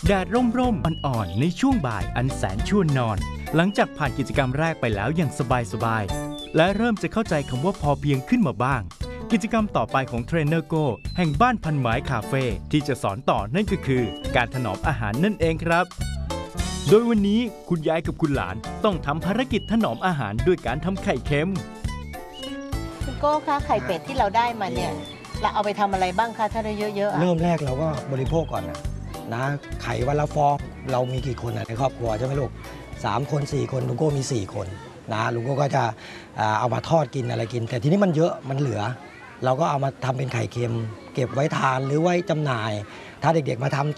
แดดร่มอ่อนๆในช่วงบ่ายอันแสนชวนนอน หลังจากผ่านกิจกรรมแรกไปแล้วอย่างสบายๆและเริ่มจะเข้าใจคำว่าพอเพียงขึ้นมาบ้างกิจกรรมต่อไปของเทรนเนอร์โก้แห่งบ้านพันไม้คาเฟ่ที่จะสอนต่อนั่นก็คือการถนอมอาหารนั่นเองครับโดยวันนี้คุณยายกับคุณหลานต้องทำภารกิจถนอมอาหารด้วยการทำไข่เค็มคุณโก้คะไข่เป็ดที่เราได้มาเนี่ยเราเอาไปทำอะไรบ้างคะถ้าได้เยอะๆเริ่มแรกเราก็บริโภคก่อนนะไข่วันละฟองเรามีกี่คนในครอบครัวใช่ไหมลูก3 คน 4 คนลุงโก้มี4 คนนะลุงโก้ก็จะเอามาทอดกินอะไรกินแต่ทีนี้มันเยอะมันเหลือเราก็เอามาทำเป็นไข่เค็มเก็บไว้ทานหรือไว้จำหน่ายถ้าเด็กๆมาทำ